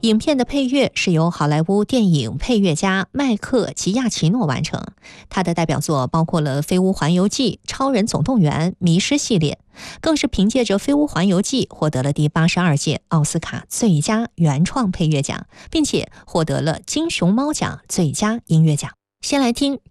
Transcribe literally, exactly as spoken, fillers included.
影片的配乐是由好莱坞电影配乐家麦克吉亚奇诺完成，他的代表作包括了《飞屋环游记》《超人总动员》《迷失》系列，更是凭借着《飞屋环游记》获得了第八十二届奥斯卡最佳原创配乐奖，并且获得了金熊猫奖最佳音乐奖。先来听